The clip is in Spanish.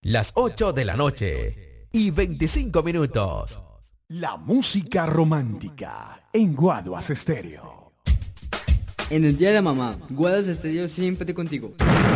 Las 8 de la noche y 25 minutos. La música romántica en Guaduas Estéreo. En el día de la mamá, Guaduas Estéreo siempre contigo.